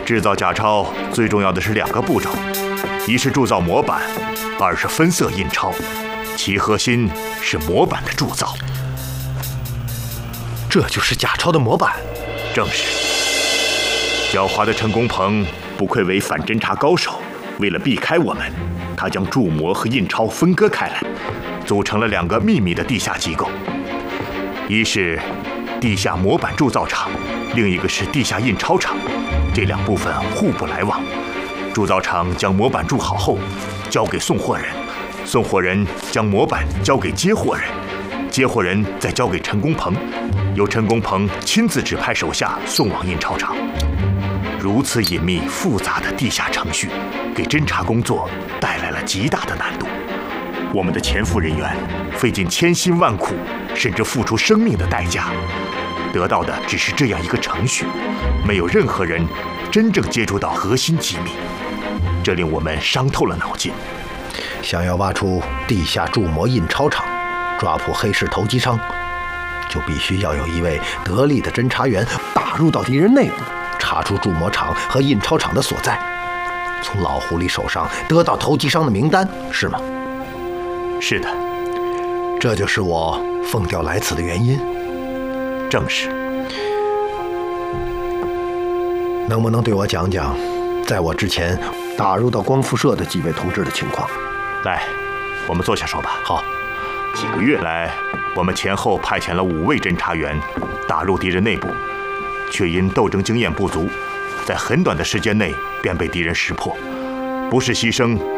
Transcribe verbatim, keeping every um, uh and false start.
制造假钞最重要的是两个步骤，一是铸造模板，二是分色印钞，其核心是模板的铸造。 这就是假钞的模板？ 正是。狡猾的陈公鹏不愧为反侦查高手，为了避开我们，他将铸模和印钞分割开来，组成了两个秘密的地下机构，一是地下模板铸造厂，另一个是地下印钞厂。这两部分互不来往。铸造厂将模板铸好后交给送货人，送货人将模板交给接货人，接货人再交给陈公鹏，由陈公鹏亲自指派手下送往印钞厂。如此隐秘复杂的地下程序，给侦查工作带来了极大的难度。我们的潜伏人员费尽千辛万苦，甚至付出生命的代价，得到的只是这样一个程序，没有任何人真正接触到核心机密，这令我们伤透了脑筋。 想要挖出地下铸模印钞厂，抓捕黑市投机商，就必须要有一位得力的侦查员打入到敌人内部，查出铸模厂和印钞厂的所在，从老狐狸手上得到投机商的名单，是吗？ 是的， 这就是我奉调来此的原因。 正是。 能不能对我讲讲，在我之前打入到光复社的几位同志的情况？ 来，我们坐下说吧。 好。 几个月来，我们前后派遣了五位侦查员打入敌人内部，却因斗争经验不足，在很短的时间内便被敌人识破，不是牺牲